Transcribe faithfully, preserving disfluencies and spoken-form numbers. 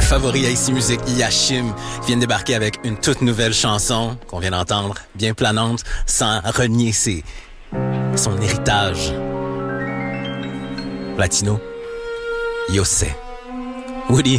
favori à Ici Musique, Yashim, vient de débarquer avec une toute nouvelle chanson qu'on vient d'entendre, bien planante, sans renier ses, son héritage. Latino, Yo sé. Woody,